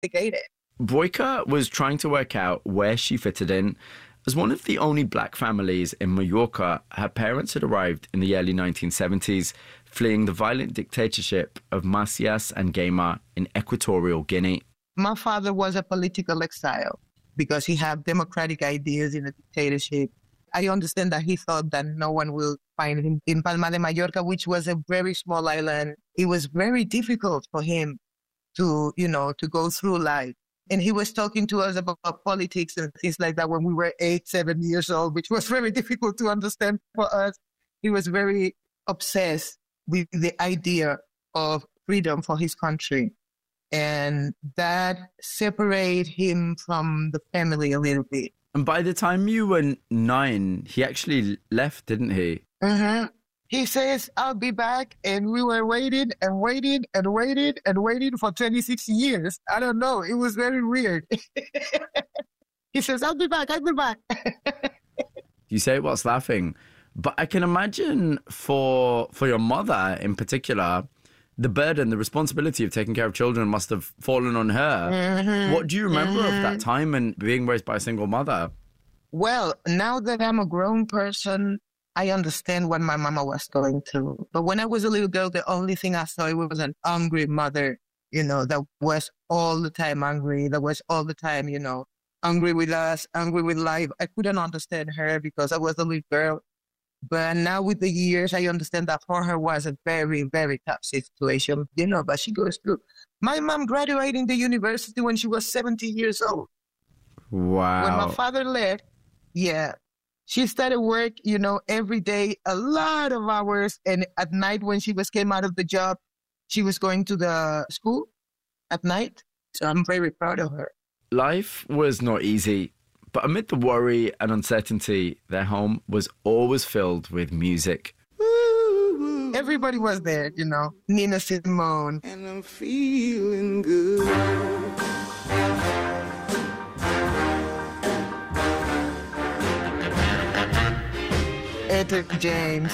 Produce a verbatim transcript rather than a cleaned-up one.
complicated. Boyka was trying to work out where she fitted in. As one of the only black families in Mallorca, her parents had arrived in the early nineteen seventies, fleeing the violent dictatorship of Macias and Guémar in Equatorial Guinea. My father was a political exile because he had democratic ideas in a dictatorship. I understand that he thought that no one will find him in Palma de Mallorca, which was a very small island. It was very difficult for him to, you know, to go through life. And he was talking to us about politics and things like that when we were eight, seven years old, which was very difficult to understand for us. He was very obsessed with the idea of freedom for his country. And that separated him from the family a little bit. And by the time you were nine, he actually left, didn't he? Mm-hmm. He says, I'll be back. And we were waiting and waiting and waiting and waiting for twenty-six years. I don't know. It was very weird. He says, I'll be back. I'll be back. You say it whilst laughing. But I can imagine for for your mother in particular, the burden, the responsibility of taking care of children must have fallen on her. Mm-hmm. What do you remember mm-hmm. of that time and being raised by a single mother? Well, now that I'm a grown person, I understand what my mama was going through. But when I was a little girl, the only thing I saw was an angry mother, you know, that was all the time angry. That was all the time, you know, angry with us, angry with life. I couldn't understand her because I was a little girl. But now with the years, I understand that for her was a very, very tough situation, you know, but she goes through. My mom graduated the university when she was seventy years old. Wow. When my father left, yeah, she started work, you know, every day, a lot of hours. And at night when she was came out of the job, she was going to the school at night. So I'm very proud of her. Life was not easy, but amid the worry and uncertainty, their home was always filled with music. Everybody was there, you know, Nina Simone. And I'm feeling good. Etta James.